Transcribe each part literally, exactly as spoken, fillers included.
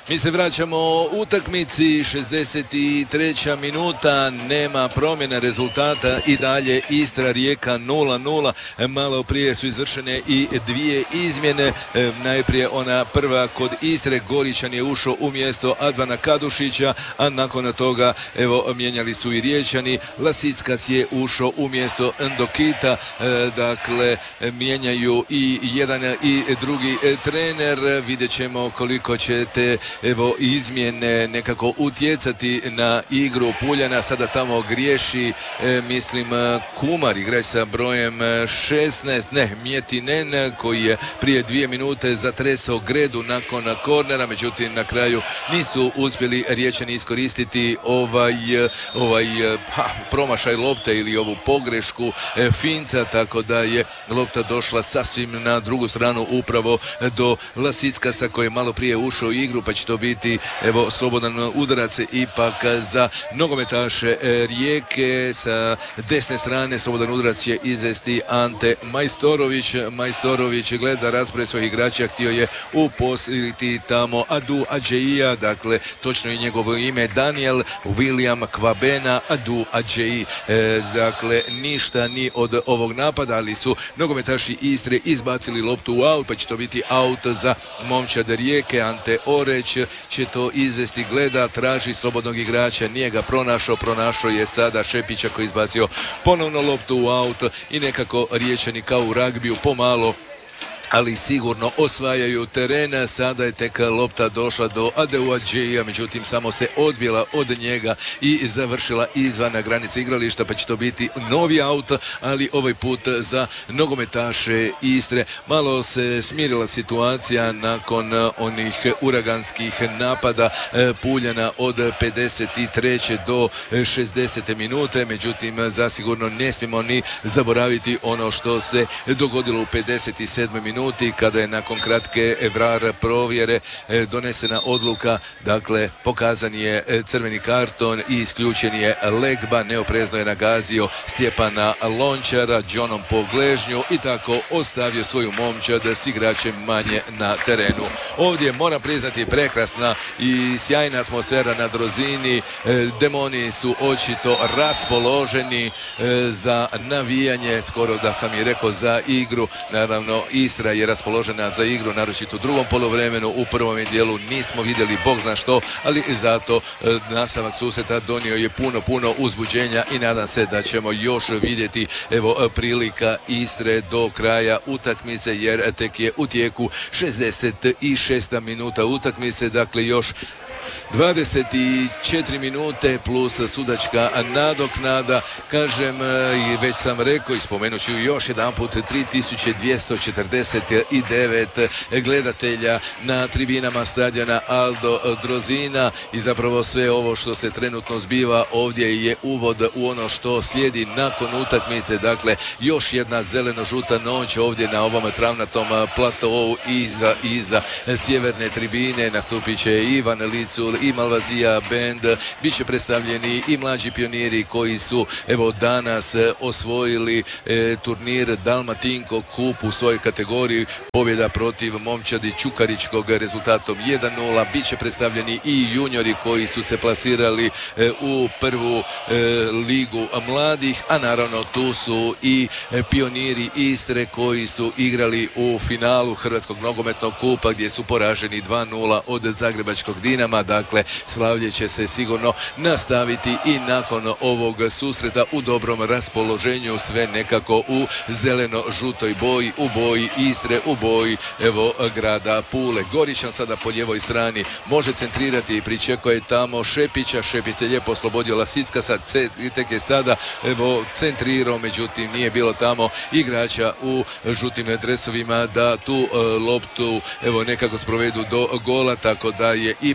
Mi se vraćamo utakmici, šezdeset treća minuta, nema promjena rezultata i dalje Istra Rijeka nula nula. Malo prije su izvršene i dvije izmjene. Najprije ona prva kod Istre, Goričan je ušao umjesto Advana Kadušića, a nakon toga evo mijenjali su i Riječani. Lasickas je ušao umjesto Ndokita, dakle mijenjaju i jedan i drugi trener. Vidjet ćemo koliko će te evo izmjene nekako utjecati na igru Puljana. Sada tamo griješi e, mislim Kumar, igrač sa brojem šesnaest, ne, Mjetinen, koji je prije dvije minute zatresao Gredu nakon kornera, međutim na kraju nisu uspjeli Riječani iskoristiti ovaj, ovaj ha, promašaj lopte ili ovu pogrešku e, Finca, tako da je lopta došla sasvim na drugu stranu upravo do Lasickasa koji je malo prije ušao u igru, pa će to biti evo slobodan udarac ipak za nogometaše Rijeke. Sa desne strane slobodan udarac će izvesti Ante Majstorović. Majstorović gleda raspored svojih igrača, htio je uposliti tamo Adu Adžeija, dakle točno je njegovo ime Daniel William Kvabena Adu Adžeji. E, dakle ništa ni od ovog napada, ali su nogometaši Istre izbacili loptu u aut, pa će to biti aut za momčad Rijeke. Ante Oreć će to izvesti, gleda, traži slobodnog igrača, nije ga pronašao, pronašao je sada Šepića koji izbacio ponovno loptu u aut i nekako Riječani kao u ragbiju pomalo ali sigurno osvajaju terena. Sada je tek lopta došla do Adeu Adžeija, međutim samo se odbila od njega i završila izvan granice igrališta, pa će to biti novi aut, ali ovaj put za nogometaše Istre. Malo se smirila situacija nakon onih uraganskih napada Puljana od pedeset treće do šezdesete minute, međutim zasigurno ne smijemo ni zaboraviti ono što se dogodilo u pedeset sedmoj minuti kada je nakon kratke V A R provjere donesena odluka, dakle pokazan je crveni karton i isključen je Legba, neoprezno je nagazio Stjepana Lončara džonom po gležnju i tako ostavio svoju momčad s igračem manje na terenu. Ovdje moram priznati prekrasna i sjajna atmosfera na Drozini. Demoni su očito raspoloženi za navijanje, skoro da sam i rekao za igru. Naravno Istra je raspoložena za igru, naročito u drugom poluvremenu. U prvom dijelu nismo vidjeli bog zna što, ali zato e, nastavak susreta donio je puno, puno uzbuđenja i nadam se da ćemo još vidjeti evo prilika Istre do kraja utakmice, jer tek je u tijeku šezdeset šesta minuta utakmice, dakle još dvadeset četiri minute plus sudačka nadoknada. Kažem, i već sam rekao i spomenut ću još jedan put, tri tisuće dvjesto četrdeset devet gledatelja na tribinama stadiona Aldo Drozina i zapravo sve ovo što se trenutno zbiva ovdje je uvod u ono što slijedi nakon utakmice. Dakle, još jedna zeleno-žuta noć ovdje na ovom travnatom platou iza, iza sjeverne tribine. Nastupit će Ivan Licul i Malvazija bend, bit će predstavljeni i mlađi pioniri koji su evo danas osvojili e, turnir Dalmatinko kup u svojoj kategoriji, pobjeda protiv momčadi Čukaričkog rezultatom jedan nula. Bit će predstavljeni i juniori koji su se plasirali e, u prvu e, ligu mladih, a naravno tu su i e, pioniri Istre koji su igrali u finalu Hrvatskog nogometnog kupa gdje su poraženi dva nula od Zagrebačkog Dinama. Dakle, slavlje će se sigurno nastaviti i nakon ovog susreta u dobrom raspoloženju, sve nekako u zeleno-žutoj boji, u boji Istre, u boji evo grada Pule. Goričan sada po lijevoj strani može centrirati i pričekuje tamo Šepića. Šepić se lijepo oslobodio Lasickasa, tek je sada evo centrirao, međutim nije bilo tamo igrača u žutim dresovima da tu loptu evo nekako sprovedu do gola, tako da je ipak lopta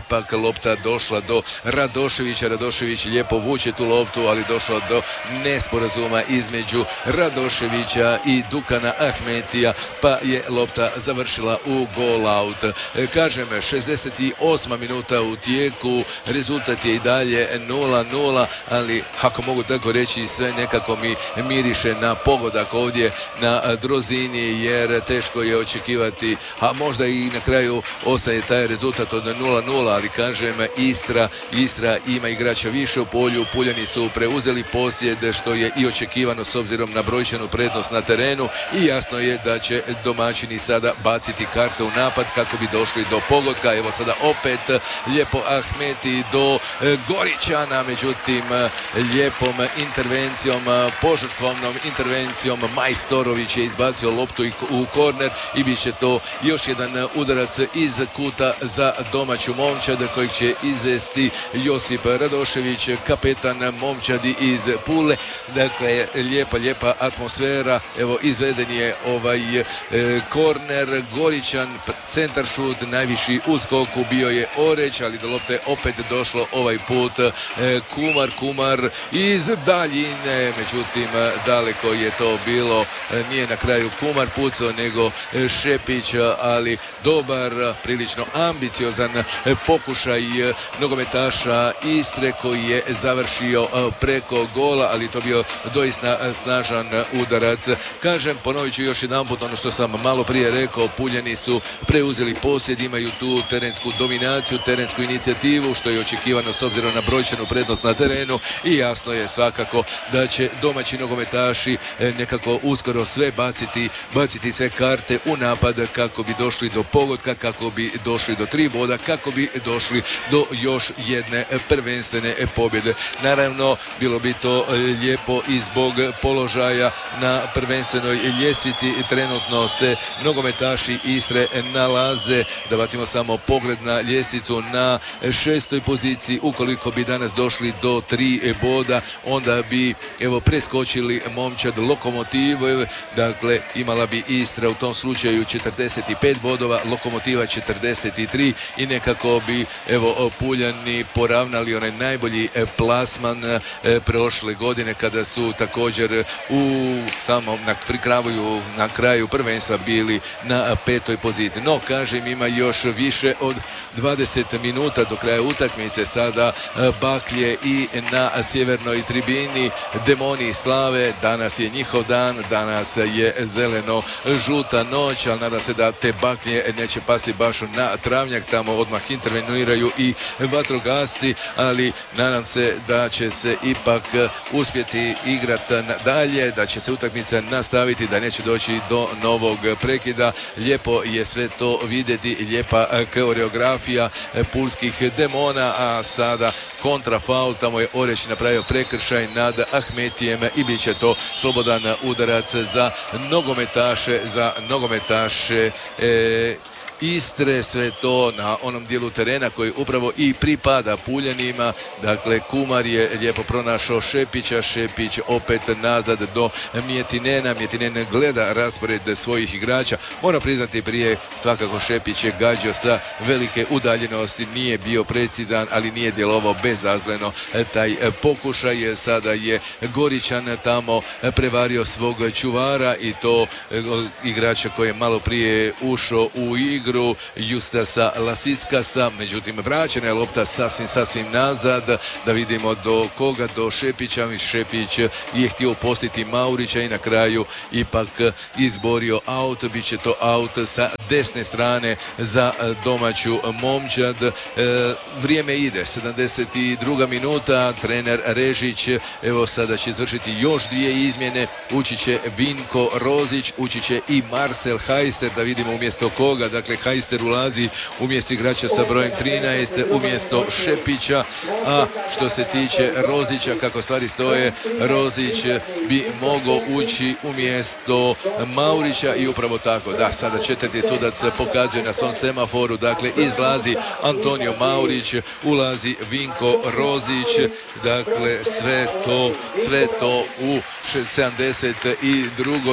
lopta došla do Radoševića. Radošević lijepo vuče tu loptu, ali došlo do nesporazuma između Radoševića i Dukana Ahmetija, pa je lopta završila u gol out. Kažem, šezdeset osma minuta u tijeku, rezultat je i dalje nula nula, ali ako mogu tako reći, sve nekako mi miriše na pogodak ovdje na Drozini, jer teško je očekivati, a možda i na kraju ostaje taj rezultat od nula nula, ali kažem, Istra, Istra ima igrača više u polju, Puljani su preuzeli posjed, što je i očekivano s obzirom na brojčanu prednost na terenu, i jasno je da će domaćini sada baciti karte u napad kako bi došli do pogotka. Evo sada opet lijepo Ahmeti do Goričana, međutim lijepom intervencijom, požrtvovnom intervencijom Majstorović je izbacio loptu u korner i bit će to još jedan udarac iz kuta za domaću momčad kojeg će izvesti Josip Radošević, kapetan momčadi iz Pule. Dakle, lijepa, lijepa atmosfera. Evo, izveden je ovaj e, korner, Goričan, centar šut, najviši u skoku bio je Oreć, ali do lopte opet došlo ovaj put e, Kumar, Kumar iz daljine, međutim daleko je to bilo, e, nije na kraju Kumar pucao, nego Šepić, ali dobar, prilično ambiciozan pokušaj nogometaša Istre koji je završio preko gola, ali to bio doista snažan udarac. Kažem, ponovit ću još jedan put ono što sam malo prije rekao, Puljani su preuzeli posjed, imaju tu terensku dominaciju, terensku inicijativu, što je očekivano s obzirom na brojčanu prednost na terenu, i jasno je svakako da će domaći nogometaši nekako uskoro sve baciti, baciti sve karte u napad kako bi došli do pogotka, kako bi došli do tri boda, kako bi došli do još jedne prvenstvene pobjede. Naravno, bilo bi to lijepo i zbog položaja na prvenstvenoj ljestvici. Trenutno se nogometaši Istre nalaze, da bacimo samo pogled na ljestvicu, na šestoj poziciji. Ukoliko bi danas došli do tri boda, onda bi evo preskočili momčad Lokomotivu. Dakle, imala bi Istra u tom slučaju četrdeset pet bodova, Lokomotiva četrdeset tri, i nekako bi evo Puljani poravnali onaj najbolji plasman prošle godine kada su također u samom na prikraju na kraju prvenstva bili na petoj poziciji. No, kažem, ima još više od dvadeset minuta do kraja utakmice. Sada baklje i na sjevernoj tribini, demoni slave, danas je njihov dan, danas je zeleno-žuta noć, ali nadam se da te baklje neće pasti baš na travnjak, tamo odmah interveniraju i vatrogasci, ali nadam se da će se ipak uspjeti igrati dalje, da će se utakmica nastaviti, da neće doći do novog prekida. Lijepo je sve to vidjeti, lijepa koreografija pulskih demona, a sada kontrafaul, tamo je Oreć napravio prekršaj nad Ahmetijem i bit će to slobodan udarac za nogometaše, za nogometaše e, Istre, sve to na onom dijelu terena koji upravo i pripada Puljanima. Dakle, Kumar je lijepo pronašao Šepića, Šepić opet nazad do Mjetinena, Mjetinen gleda raspored svojih igrača. Moram priznati, prije svakako Šepić je gađao sa velike udaljenosti, nije bio precidan, ali nije djelovao bezazleno taj pokušaj. Sada je Goričan tamo prevario svog čuvara, i to igrača koji je malo prije ušao u igru, Justasa Lasickasa, međutim vraćena je lopta sasvim, sasvim nazad, da vidimo do koga, do Šepića. Šepić je htio postiti Maurića i na kraju ipak izborio aut, bit će to aut sa desne strane za domaću momčad. E, vrijeme ide, sedamdeset druga minuta, trener Režić evo sada će izvršiti još dvije izmjene, ući će Vinko Rozić, ući će i Marcel Hajster, da vidimo umjesto koga. Dakle, Hajster ulazi umjesto igrača sa brojem trinaest, umjesto Šepića, a što se tiče Rozića, kako stvari stoje, Rozić bi mogao ući umjesto Maurića, i upravo tako, da, sada četvrti sudac pokazuje na svom semaforu, dakle izlazi Antonio Maurić, ulazi Vinko Rozić, dakle sve to, sve to u sedamdeset drugoj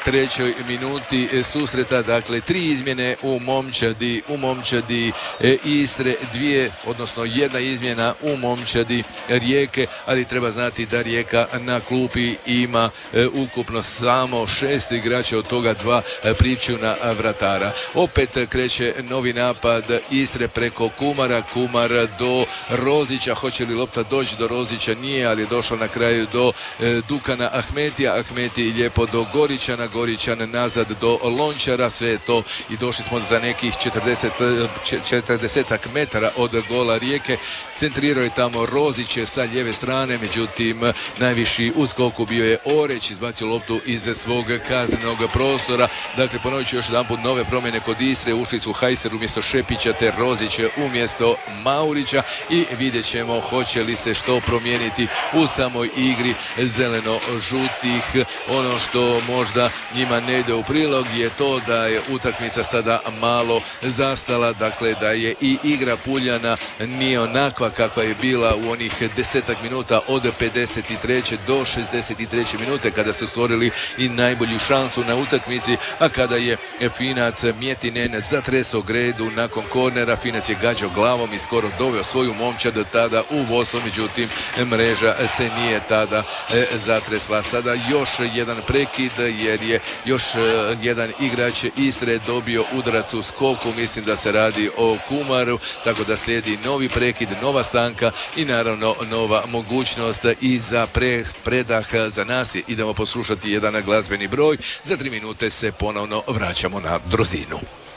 trećoj minuti susreta. Dakle, tri izmjene u momčadi, u momčadi Istre, dvije, odnosno jedna izmjena u momčadi Rijeke, ali treba znati da Rijeka na klupi ima ukupno samo šest igrača, od toga dva pričuvna vratara. Opet kreće novi napad Istre preko Kumara, Kumar do Rozića, hoće li lopta doći do Rozića, nije, ali je došla na kraju do Dukana Ahmetija, Ahmeti lijepo do Goričana, Goričan nazad do Lončara, sve je to i došli smo za nekih četrdeset, četrdesetak metara od gola Rijeke. Centrirao je tamo Rozić sa lijeve strane, međutim najviši u skoku bio je Oreć, izbacio loptu iz svog kaznenog prostora. Dakle, ponovit ću još jedan put nove promjene kod Istre, ušli su Hajser umjesto Šepića te Rozić umjesto Maurića i vidjet ćemo hoće li se što promijeniti u samoj igri zeleno-žutih. Ono što možda njima ne ide u prilog je to da je utakmica sada malo zastala, dakle da je i igra Puljana nije onakva kakva je bila u onih desetak minuta od pedeset treće do šezdeset treće minute kada su stvorili i najbolju šansu na utakmici, a kada je Finac Mjetinen zatresao Gredu nakon kornera, Finac je gađao glavom i skoro doveo svoju momčad tada u vodstvo, međutim mreža se nije tada zatresla. Sada još jedan prekid jer je još jedan igrač Istre dobio udarac u skoku, mislim da se radi o Kumaru, tako da slijedi novi prekid, nova stanka i naravno nova mogućnost i za pre, predah za nas. Idemo poslušati jedan glazbeni broj, za tri minute se ponovno vraćamo na drozinu.